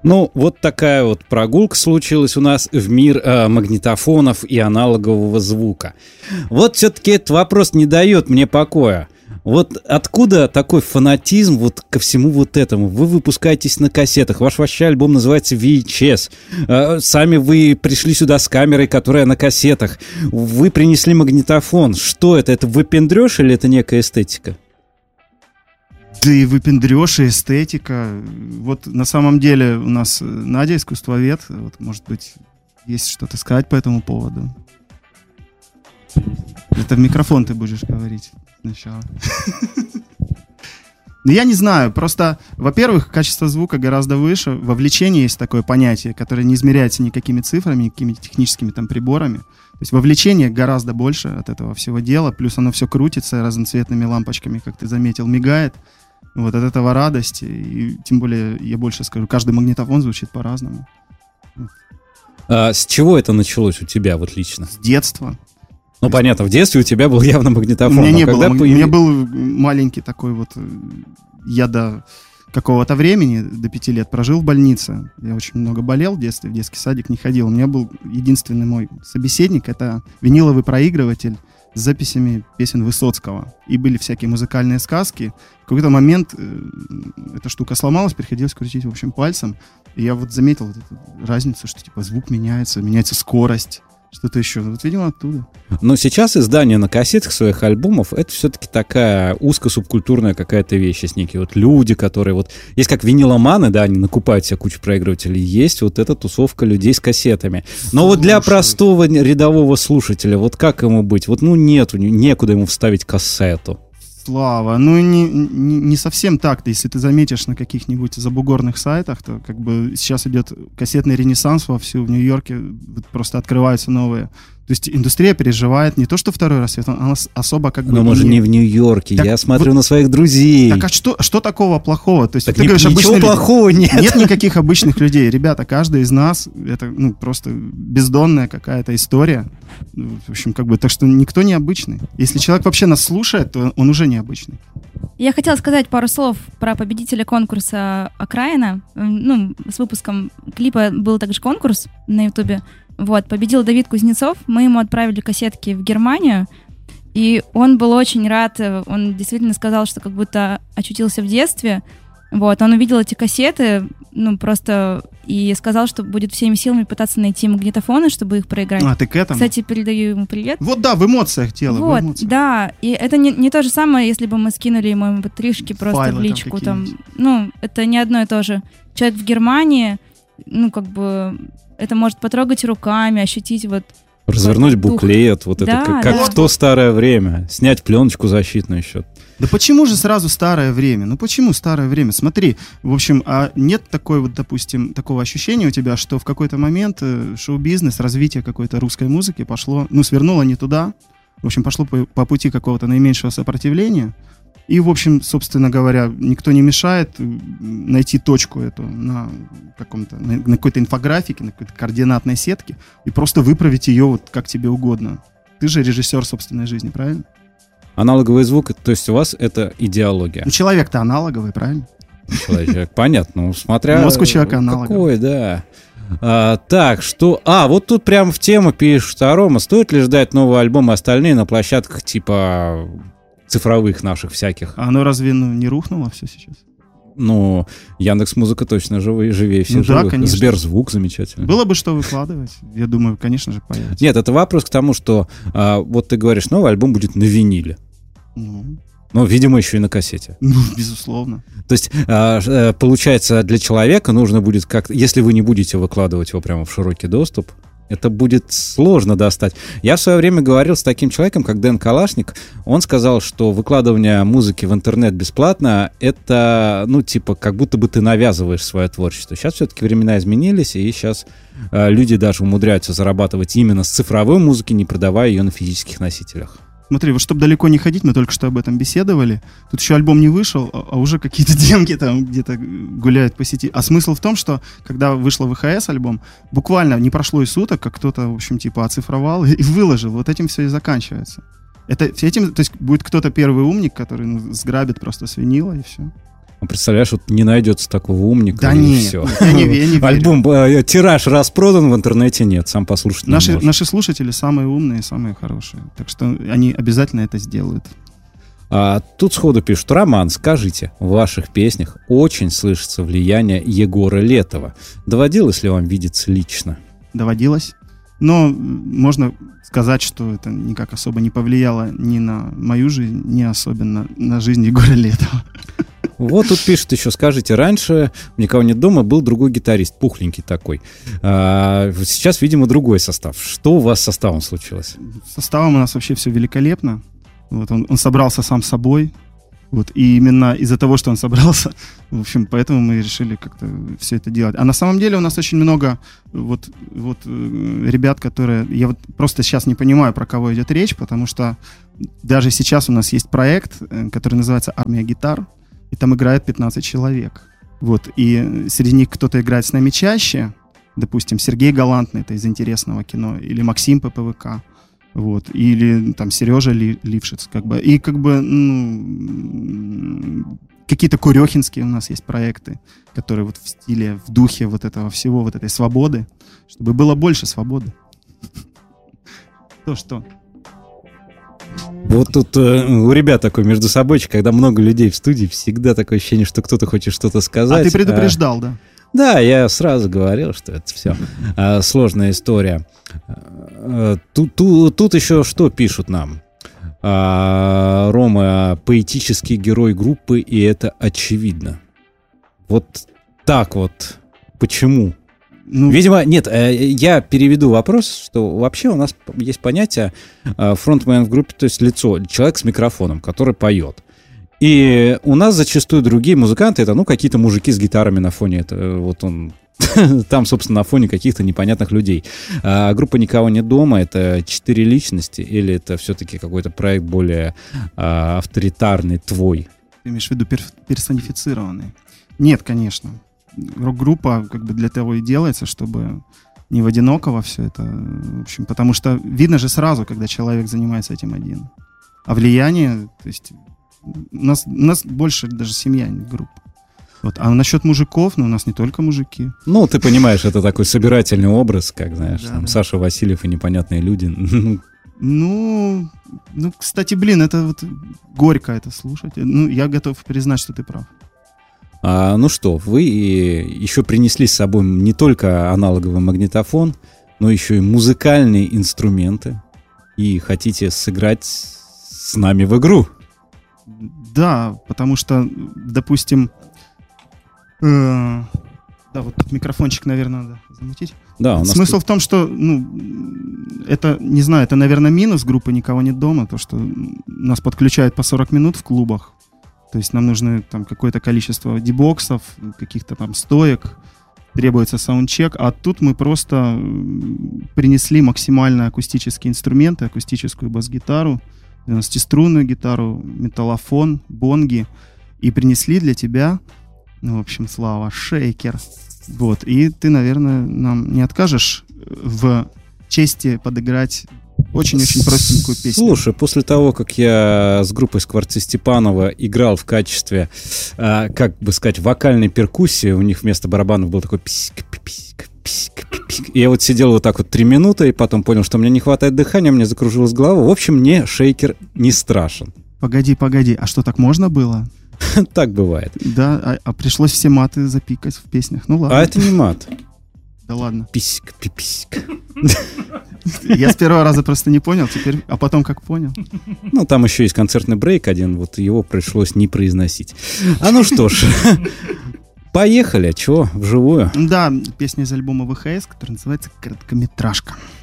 Ну, вот такая вот прогулка случилась у нас в мир магнитофонов и аналогового звука. Вот все-таки этот вопрос не дает мне покоя. Вот откуда такой фанатизм вот ко всему вот этому? Вы выпускаетесь на кассетах, ваш вообще альбом называется VHS. Сами вы пришли сюда с камерой, которая на кассетах. Вы принесли магнитофон. Что это? Это выпендрёж или это некая эстетика? Да и выпендрёж, и эстетика. Вот на самом деле у нас Надя искусствовед. Вот, может быть, есть что-то сказать по этому поводу? Это в микрофон ты будешь говорить сначала. Ну, я не знаю, просто, во-первых, качество звука гораздо выше. Вовлечение есть такое понятие, которое не измеряется никакими цифрами, никакими техническими там приборами. То есть вовлечение гораздо больше от этого всего дела, плюс оно все крутится разноцветными лампочками, как ты заметил, мигает. Вот от этого радости, и тем более, я больше скажу, каждый магнитофон звучит по-разному. С чего это началось у тебя вот лично? С детства. Ну, понятно, в детстве у тебя был явно магнитофон. У меня не было. У меня был маленький такой вот... Я до какого-то времени, до 5 лет, прожил в больнице. Я очень много болел в детстве, в детский садик не ходил. У меня был единственный мой собеседник, это виниловый проигрыватель с записями песен Высоцкого. И были всякие музыкальные сказки. В какой-то момент эта штука сломалась, приходилось крутить, в общем, пальцем. И я вот заметил вот эту разницу, что типа звук меняется скорость. Что-то еще. Вот, видимо, оттуда. Но сейчас издание на кассетах своих альбомов — это все-таки такая узко-субкультурная какая-то вещь. Есть некие вот люди, которые вот... Есть как виниломаны, да, они накупают себе кучу проигрывателей. Есть вот эта тусовка людей с кассетами. Но вот для простого рядового слушателя, вот как ему быть? Вот, ну, некуда ему вставить кассету. Слава, ну не совсем так-то. Если ты заметишь на каких-нибудь забугорных сайтах, то как бы сейчас идет кассетный ренессанс вовсю. В Нью-Йорке просто открываются новые. То есть индустрия переживает не то, что второй рассвет, она особо как бы... Но мы же не в Нью-Йорке, так, я смотрю на своих друзей. Так а что такого плохого? То есть так ты говоришь, ничего плохого нет. Нет никаких обычных людей. Ребята, каждый из нас, это просто бездонная какая-то история. В общем, как бы, так что никто не обычный. Если человек вообще нас слушает, то он уже необычный. Я хотела сказать пару слов про победителя конкурса «Окраина». Ну, с выпуском клипа был также конкурс на Ютубе. Вот, победил Давид Кузнецов. Мы ему отправили кассетки в Германию. И он был очень рад. Он действительно сказал, что как будто очутился в детстве. Вот, он увидел эти кассеты, просто... И сказал, что будет всеми силами пытаться найти магнитофоны, чтобы их проиграть. А, ты к этому? Кстати, передаю ему привет. Вот да, в эмоциях дело. Вот, в эмоциях. да. И это не то же самое, если бы мы скинули ему MP3-шки просто файлы в личку. Это не одно и то же. Человек в Германии, это может потрогать руками, ощутить вот... Развернуть буклет, вот да, это как в то старое время. Снять пленочку защитную еще. Да почему же сразу старое время? Ну почему старое время? Смотри, в общем, а нет такой вот, допустим, такого ощущения у тебя, что в какой-то момент шоу-бизнес, развитие какой-то русской музыки пошло, свернуло не туда, в общем, пошло по пути какого-то наименьшего сопротивления, и, в общем, собственно говоря, никто не мешает найти точку эту на какой-то инфографике, на какой-то координатной сетке и просто выправить ее вот как тебе угодно. Ты же режиссер собственной жизни, правильно? Аналоговый звук, то есть у вас это идеология. Ну, человек-то аналоговый, правильно? Человек, понятно. Смотря... Мозг у человека аналоговый. Какой, да. Так, что... вот тут прямо в тему пишут: Рома, стоит ли ждать новый альбом и остальные на площадках типа цифровых наших всяких? А оно разве не рухнуло все сейчас? Ну, Яндекс.Музыка точно живее всех да, живых. конечно. Сберзвук замечательно. Было бы что выкладывать. Я думаю, конечно же, появится. Нет, это вопрос к тому, что вот ты говоришь, новый альбом будет на виниле. Ну, видимо, еще и на кассете. Ну, безусловно. То есть, получается, для человека нужно будет как-то... Если вы не будете выкладывать его прямо в широкий доступ, это будет сложно достать. Я в свое время говорил с таким человеком, как Дэн Калашник. Он сказал, что выкладывание музыки в интернет бесплатно — это, как будто бы ты навязываешь свое творчество. Сейчас все-таки времена изменились, и сейчас люди даже умудряются зарабатывать именно с цифровой музыки, не продавая ее на физических носителях. Смотри, вот чтобы далеко не ходить, мы только что об этом беседовали. Тут еще альбом не вышел, а уже какие-то демки там где-то гуляют по сети. А смысл в том, что когда вышел ВХС альбом, буквально не прошло и суток, как кто-то, в общем, оцифровал и выложил. Вот этим все и заканчивается. То есть будет кто-то первый умник, который сграбит просто с винила и все. Представляешь, вот не найдется такого умника, Да и нет, все. я не верю. Альбом, тираж распродан, в интернете нет, сам послушать не можешь. Наши слушатели самые умные, самые хорошие. Так что они обязательно это сделают. Тут сходу пишут: Роман, скажите, в ваших песнях очень слышится влияние Егора Летова. Доводилось ли вам видеться лично? Доводилось. Но можно сказать, что это никак особо не повлияло ни на мою жизнь, ни особенно на жизнь Егора Летова. Вот тут пишут еще: скажите, раньше у «Никого нет дома» был другой гитарист, пухленький такой. Сейчас, видимо, другой состав. Что у вас с составом случилось? С составом у нас вообще все великолепно. Вот он собрался сам собой. Вот, и именно из-за того, что он собрался, в общем, поэтому мы решили как-то все это делать. А на самом деле у нас очень много ребят, которые... Я вот просто сейчас не понимаю, про кого идет речь, потому что даже сейчас у нас есть проект, который называется «Армия гитар», и там играет 15 человек. Вот, и среди них кто-то играет с нами чаще, допустим, Сергей Галантный, это из «Интересного кино», или Максим ППВК. Вот, или там Сережа Лившиц, как бы, и как бы, какие-то курехинские у нас есть проекты, которые вот в стиле, в духе вот этого всего, вот этой свободы, чтобы было больше свободы. То что? Вот тут у ребят такой между собойчик, когда много людей в студии, всегда такое ощущение, что кто-то хочет что-то сказать. А ты предупреждал, да? Да, я сразу говорил, что это все сложная история. Тут еще что пишут нам? Рома — поэтический герой группы, и это очевидно. Вот так вот. Почему? Видимо, нет, я переведу вопрос, что вообще у нас есть понятие фронтмен в группе, то есть лицо, человек с микрофоном, который поет. И у нас зачастую другие музыканты — это, какие-то мужики с гитарами на фоне. Это вот он там, собственно, на фоне каких-то непонятных людей. А группа «Никого нет дома» — это 4 личности, или это все-таки какой-то проект более авторитарный, твой? Ты имеешь в виду персонифицированный? Нет, конечно. Рок-группа как бы для того и делается, чтобы не в одинокого все это. В общем, потому что видно же сразу, когда человек занимается этим один. А влияние, то есть у нас больше даже семья, не группа. Вот. А насчет мужиков, у нас не только мужики. Ты понимаешь, это такой собирательный образ, как, знаешь, да. Саша Васильев и непонятные люди. Кстати, это вот горько это слушать. Я готов признать, что ты прав. Вы еще принесли с собой не только аналоговый магнитофон, но еще и музыкальные инструменты. И хотите сыграть с нами в игру. Да, потому что, допустим... Да, вот тут микрофончик, наверное, надо замутить. Да, смысл в том, что, это, не знаю, это, наверное, минус группы «Никого нет дома», то, что нас подключают по 40 минут в клубах. То есть нам нужно там какое-то количество дебоксов, каких-то там стоек, требуется саундчек, а тут мы просто принесли максимально акустические инструменты, акустическую бас-гитару, 12-струнную гитару, металлофон, бонги, и принесли для тебя... в общем, Слава, шейкер. Вот. И ты, наверное, нам не откажешь в чести подыграть очень-очень простенькую песню. Слушай, после того, как я с группой «Скворцы Степанова» играл в качестве, вокальной перкуссии, у них вместо барабанов был такой писк-писк-писк-писк. И я вот сидел вот так вот 3 минуты, и потом понял, что мне не хватает дыхания, мне закружилась голова. В общем, мне шейкер не страшен. Погоди, а что, так можно было? Так бывает. Да, а пришлось все маты запикать в песнях. Ну ладно. А это не мат. Да ладно. Писк. Я с первого раза просто не понял, а потом как понял. Там еще есть концертный брейк один, вот его пришлось не произносить. Что ж, поехали, чего, вживую? Да, песня из альбома ВХС, которая называется «Короткометражка».